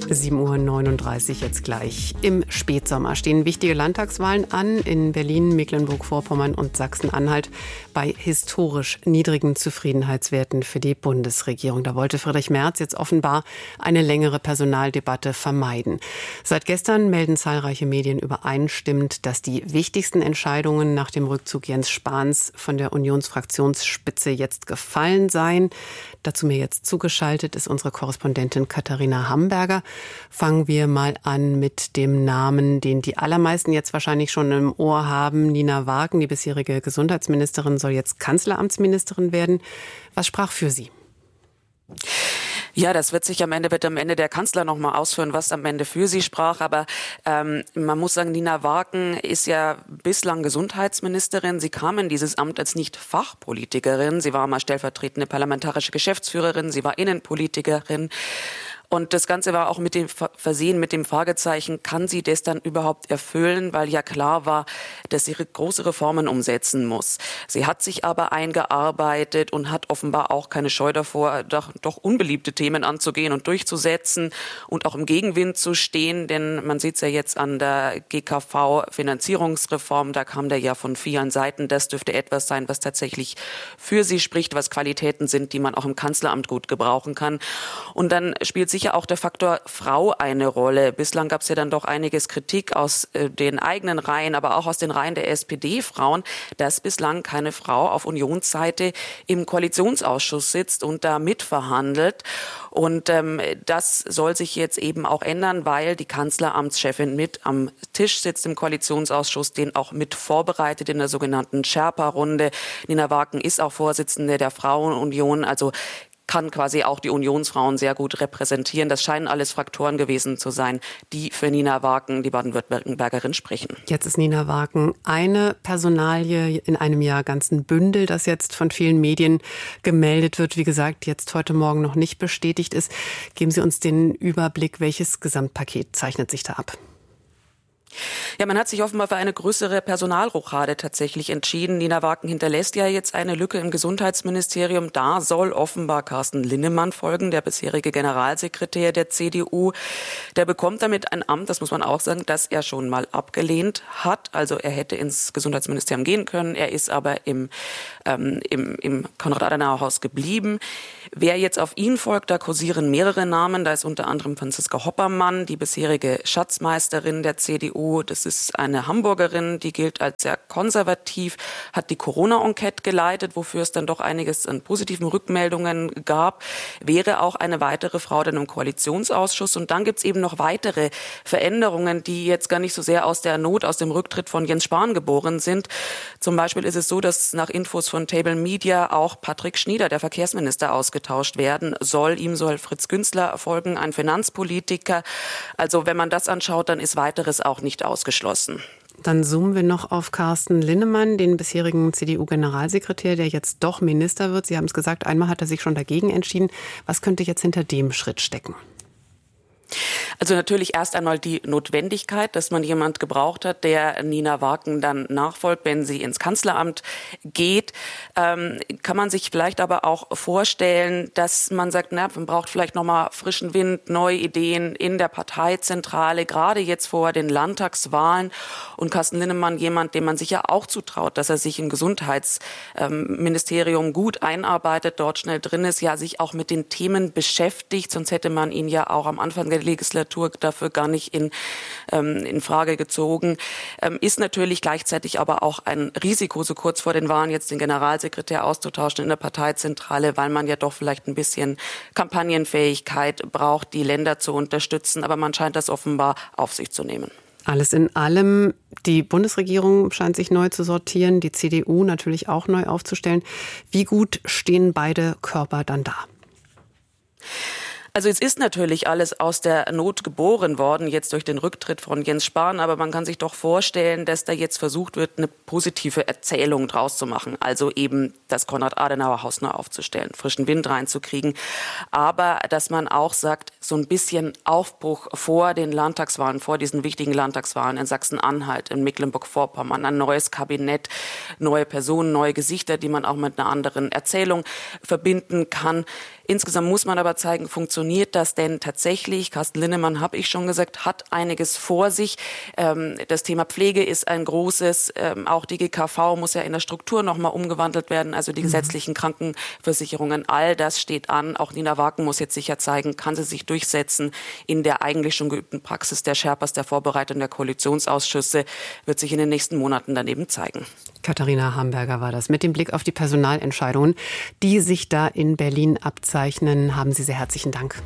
7:39 Uhr jetzt gleich. Im Spätsommer stehen wichtige Landtagswahlen an in Berlin, Mecklenburg-Vorpommern und Sachsen-Anhalt bei historisch niedrigen Zufriedenheitswerten für die Bundesregierung. Da wollte Friedrich Merz jetzt offenbar eine längere Personaldebatte vermeiden. Seit gestern melden zahlreiche Medien übereinstimmend, dass die wichtigsten Entscheidungen nach dem Rückzug Jens Spahns von der Unionsfraktionsspitze jetzt gefallen seien. Dazu mir jetzt zugeschaltet ist unsere Korrespondentin Katharina Hamburger. Fangen wir mal an mit dem Namen, den die allermeisten jetzt wahrscheinlich schon im Ohr haben. Nina Waaken, die bisherige Gesundheitsministerin, soll jetzt Kanzleramtsministerin werden. Was sprach für sie? Ja, das wird am Ende der Kanzler noch mal ausführen, was am Ende für sie sprach. Aber man muss sagen, Nina Waaken ist ja bislang Gesundheitsministerin. Sie kam in dieses Amt als nicht Fachpolitikerin. Sie war mal stellvertretende parlamentarische Geschäftsführerin. Sie war Innenpolitikerin. Und das Ganze war auch mit dem versehen mit dem Fragezeichen, kann sie das dann überhaupt erfüllen, weil ja klar war, dass sie große Reformen umsetzen muss. Sie hat sich aber eingearbeitet und hat offenbar auch keine Scheu davor, doch unbeliebte Themen anzugehen und durchzusetzen und auch im Gegenwind zu stehen, denn man sieht es ja jetzt an der GKV-Finanzierungsreform, da kam der ja von vielen Seiten, das dürfte etwas sein, was tatsächlich für sie spricht, was Qualitäten sind, die man auch im Kanzleramt gut gebrauchen kann. Und dann spielt sicher auch der Faktor Frau eine Rolle. Bislang gab es ja dann doch einiges Kritik aus den eigenen Reihen, aber auch aus den Reihen der SPD-Frauen, dass bislang keine Frau auf Unionsseite im Koalitionsausschuss sitzt und da mitverhandelt. Und das soll sich jetzt eben auch ändern, weil die Kanzleramtschefin mit am Tisch sitzt im Koalitionsausschuss, den auch mit vorbereitet in der sogenannten Sherpa-Runde. Nina Waaken ist auch Vorsitzende der Frauenunion, also kann quasi auch die Unionsfrauen sehr gut repräsentieren. Das scheinen alles Faktoren gewesen zu sein, die für Nina Waaken, die Baden-Württembergerin, sprechen. Jetzt ist Nina Waaken eine Personalie in einem Jahr ganzen Bündel, das jetzt von vielen Medien gemeldet wird. Wie gesagt, jetzt heute Morgen noch nicht bestätigt ist. Geben Sie uns den Überblick, welches Gesamtpaket zeichnet sich da ab? Ja, man hat sich offenbar für eine größere Personalrochade tatsächlich entschieden. Nina Waaken hinterlässt ja jetzt eine Lücke im Gesundheitsministerium. Da soll offenbar Carsten Linnemann folgen, der bisherige Generalsekretär der CDU. Der bekommt damit ein Amt, das muss man auch sagen, das er schon mal abgelehnt hat. Also er hätte ins Gesundheitsministerium gehen können. Er ist aber im Konrad-Adenauer-Haus geblieben. Wer jetzt auf ihn folgt, da kursieren mehrere Namen. Da ist unter anderem Franziska Hoppermann, die bisherige Schatzmeisterin der CDU. Das ist eine Hamburgerin, die gilt als sehr konservativ, hat die Corona-Enquete geleitet, wofür es dann doch einiges an positiven Rückmeldungen gab. Wäre auch eine weitere Frau dann im Koalitionsausschuss. Und dann gibt es eben noch weitere Veränderungen, die jetzt gar nicht so sehr aus der Not, aus dem Rücktritt von Jens Spahn geboren sind. Zum Beispiel ist es so, dass nach Infos von Table Media auch Patrick Schnieder, der Verkehrsminister, ausgetauscht werden soll. Ihm soll Fritz Günzler folgen, ein Finanzpolitiker. Also wenn man das anschaut, dann ist weiteres auch nicht ausgeschlossen. Dann zoomen wir noch auf Carsten Linnemann, den bisherigen CDU-Generalsekretär, der jetzt doch Minister wird. Sie haben es gesagt, einmal hat er sich schon dagegen entschieden. Was könnte jetzt hinter dem Schritt stecken? Also natürlich erst einmal die Notwendigkeit, dass man jemand gebraucht hat, der Nina Waaken dann nachfolgt, wenn sie ins Kanzleramt geht. Kann man sich vielleicht aber auch vorstellen, dass man sagt, man braucht vielleicht nochmal frischen Wind, neue Ideen in der Parteizentrale, gerade jetzt vor den Landtagswahlen. Und Carsten Linnemann, jemand, dem man sich ja auch zutraut, dass er sich im Gesundheitsministerium gut einarbeitet, dort schnell drin ist, ja sich auch mit den Themen beschäftigt. Sonst hätte man ihn ja auch am Anfang der Legislatur dafür gar nicht in Frage gezogen. Ist natürlich gleichzeitig aber auch ein Risiko, so kurz vor den Wahlen jetzt den Generalsekretär auszutauschen in der Parteizentrale, weil man ja doch vielleicht ein bisschen Kampagnenfähigkeit braucht, die Länder zu unterstützen. Aber man scheint das offenbar auf sich zu nehmen. Alles in allem, die Bundesregierung scheint sich neu zu sortieren, die CDU natürlich auch neu aufzustellen. Wie gut stehen beide Körper dann da? Also es ist natürlich alles aus der Not geboren worden, jetzt durch den Rücktritt von Jens Spahn. Aber man kann sich doch vorstellen, dass da jetzt versucht wird, eine positive Erzählung draus zu machen. Also eben das Konrad-Adenauer-Haus neu aufzustellen, frischen Wind reinzukriegen. Aber dass man auch sagt, so ein bisschen Aufbruch vor den Landtagswahlen, vor diesen wichtigen Landtagswahlen in Sachsen-Anhalt, in Mecklenburg-Vorpommern, ein neues Kabinett, neue Personen, neue Gesichter, die man auch mit einer anderen Erzählung verbinden kann. Insgesamt muss man aber zeigen, funktioniert das denn tatsächlich? Carsten Linnemann, habe ich schon gesagt, hat einiges vor sich. Das Thema Pflege ist ein großes. Auch die GKV muss ja in der Struktur nochmal umgewandelt werden. Also die gesetzlichen Krankenversicherungen, all das steht an. Auch Nina Wagen muss jetzt sicher zeigen, kann sie sich durchsetzen in der eigentlich schon geübten Praxis der Sherpas, der Vorbereitung der Koalitionsausschüsse, wird sich in den nächsten Monaten daneben zeigen. Katharina Hamburger war das. Mit dem Blick auf die Personalentscheidungen, die sich da in Berlin abzeichnen, haben Sie sehr herzlichen Dank.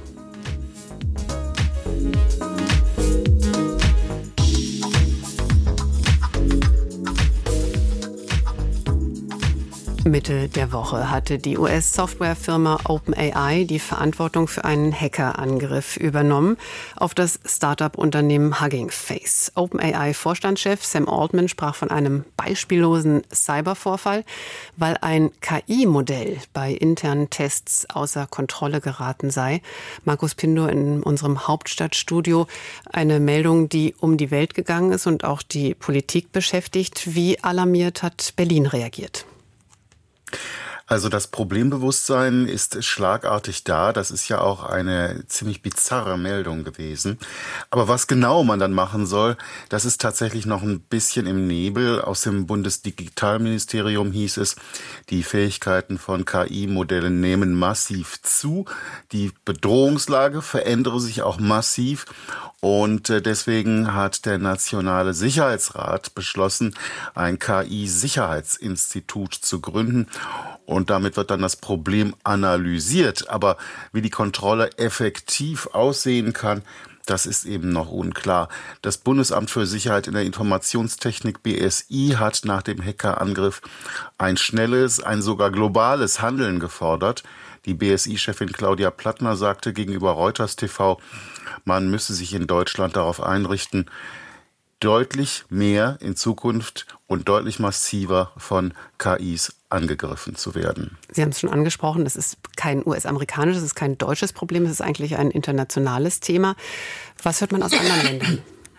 Mitte der Woche hatte die US-Softwarefirma OpenAI die Verantwortung für einen Hackerangriff übernommen auf das Start-up-Unternehmen Hugging Face. OpenAI-Vorstandschef Sam Altman sprach von einem beispiellosen Cybervorfall, weil ein KI-Modell bei internen Tests außer Kontrolle geraten sei. Markus Pindor in unserem Hauptstadtstudio, eine Meldung, die um die Welt gegangen ist und auch die Politik beschäftigt. Wie alarmiert hat Berlin reagiert? Also das Problembewusstsein ist schlagartig da. Das ist ja auch eine ziemlich bizarre Meldung gewesen. Aber was genau man dann machen soll, das ist tatsächlich noch ein bisschen im Nebel. Aus dem Bundesdigitalministerium hieß es, die Fähigkeiten von KI-Modellen nehmen massiv zu. Die Bedrohungslage verändere sich auch massiv. Und deswegen hat der Nationale Sicherheitsrat beschlossen, ein KI-Sicherheitsinstitut zu gründen. Und damit wird dann das Problem analysiert. Aber wie die Kontrolle effektiv aussehen kann, das ist eben noch unklar. Das Bundesamt für Sicherheit in der Informationstechnik BSI hat nach dem Hackerangriff ein schnelles, ein sogar globales Handeln gefordert. Die BSI-Chefin Claudia Plattner sagte gegenüber Reuters TV, man müsse sich in Deutschland darauf einrichten, deutlich mehr in Zukunft und deutlich massiver von KIs angegriffen zu werden. Sie haben es schon angesprochen, das ist kein US-amerikanisches, es ist kein deutsches Problem, es ist eigentlich ein internationales Thema. Was hört man aus anderen Ländern?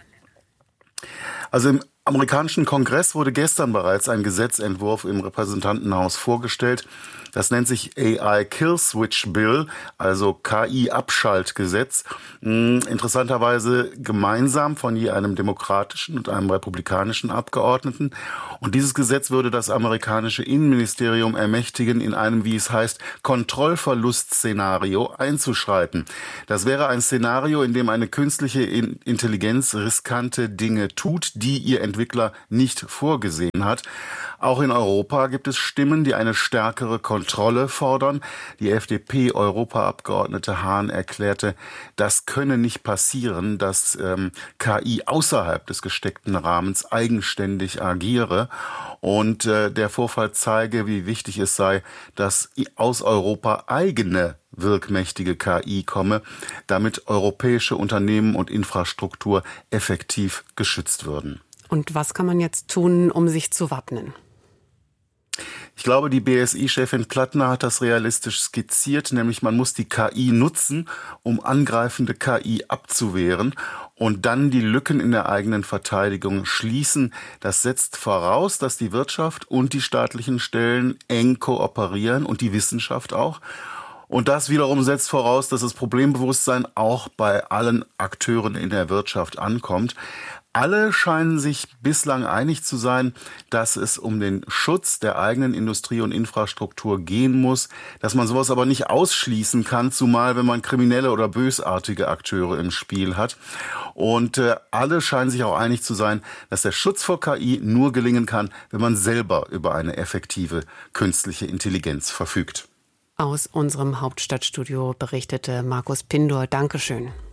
Also im amerikanischen Kongress wurde gestern bereits ein Gesetzentwurf im Repräsentantenhaus vorgestellt. Das nennt sich AI Kill Switch Bill, also KI-Abschaltgesetz. Interessanterweise gemeinsam von je einem demokratischen und einem republikanischen Abgeordneten. Und dieses Gesetz würde das amerikanische Innenministerium ermächtigen, in einem, wie es heißt, Kontrollverlustszenario einzuschreiten. Das wäre ein Szenario, in dem eine künstliche Intelligenz riskante Dinge tut, die ihr Entwickler nicht vorgesehen hat. Auch in Europa gibt es Stimmen, die eine stärkere Kontrolle fordern. Die FDP-Europaabgeordnete Hahn erklärte, das könne nicht passieren, dass KI außerhalb des gesteckten Rahmens eigenständig agiere. Und der Vorfall zeige, wie wichtig es sei, dass aus Europa eigene wirkmächtige KI komme, damit europäische Unternehmen und Infrastruktur effektiv geschützt würden. Und was kann man jetzt tun, um sich zu wappnen? Ich glaube, die BSI-Chefin Plattner hat das realistisch skizziert, nämlich man muss die KI nutzen, um angreifende KI abzuwehren und dann die Lücken in der eigenen Verteidigung schließen. Das setzt voraus, dass die Wirtschaft und die staatlichen Stellen eng kooperieren und die Wissenschaft auch. Und das wiederum setzt voraus, dass das Problembewusstsein auch bei allen Akteuren in der Wirtschaft ankommt. Alle scheinen sich bislang einig zu sein, dass es um den Schutz der eigenen Industrie und Infrastruktur gehen muss, dass man sowas aber nicht ausschließen kann, zumal wenn man kriminelle oder bösartige Akteure im Spiel hat. Und alle scheinen sich auch einig zu sein, dass der Schutz vor KI nur gelingen kann, wenn man selber über eine effektive künstliche Intelligenz verfügt. Aus unserem Hauptstadtstudio berichtete Markus Pindor. Dankeschön.